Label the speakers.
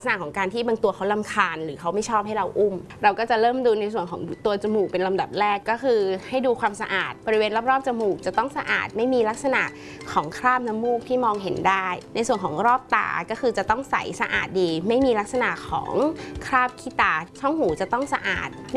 Speaker 1: ลักษณะของการที่บางตัวเขารำคาญหรือเขาไม่ชอบให้เราอุ้มเราก็จะเริ่มดูในส่วนของตัวจมูกเป็นลำดับแรกก็คือให้ดูความสะอาดบริเวณรอบๆจมูกจะต้องสะอาดไม่มีลักษณะของคราบน้ำมูกที่มองเห็นได้ในส่วนของรอบตาก็คือจะต้องใสสะอาดดีไม่มีลักษณะของคราบขี้ตาช่องหูจะต้องสะอาด